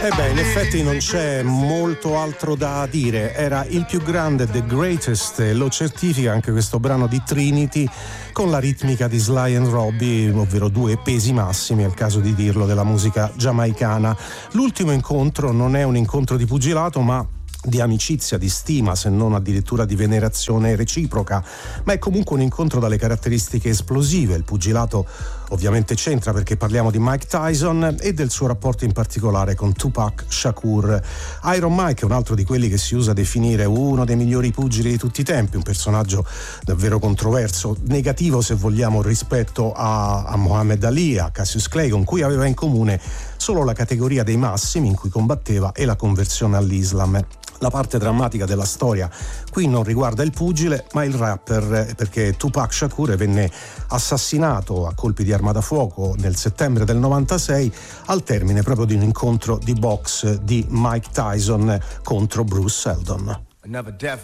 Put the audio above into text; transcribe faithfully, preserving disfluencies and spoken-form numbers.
E beh, in effetti non c'è molto altro da dire, era il più grande, the greatest, e lo certifica anche questo brano di Trinity con la ritmica di Sly and Robbie, ovvero due pesi massimi, è il caso di dirlo, della musica giamaicana. L'ultimo incontro non è un incontro di pugilato, ma di amicizia, di stima, se non addirittura di venerazione reciproca, ma è comunque un incontro dalle caratteristiche esplosive. Il pugilato ovviamente c'entra perché parliamo di Mike Tyson e del suo rapporto in particolare con Tupac Shakur. Iron Mike è un altro di quelli che si usa a definire uno dei migliori pugili di tutti i tempi, un personaggio davvero controverso, negativo se vogliamo rispetto a, a Muhammad Ali, a Cassius Clay, con cui aveva in comune solo la categoria dei massimi in cui combatteva e la conversione all'Islam. La parte drammatica della storia qui non riguarda il pugile ma il rapper, perché Tupac Shakur venne assassinato a colpi di arma da fuoco nel settembre del novantasei al termine proprio di un incontro di box di Mike Tyson contro Bruce Seldon. Another death